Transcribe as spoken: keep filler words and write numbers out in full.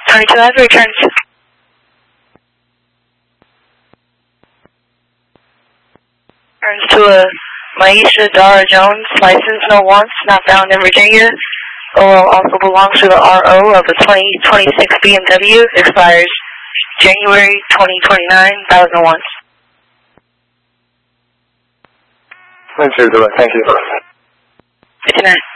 twenty-two has returned. Turns to a Maisha Dara Jones, license no wants, not found in Virginia. O L also belongs to the R O of a twenty twenty-six B M W, expires January twenty twenty-nine, one thousand one. Thank you. fifty-nine.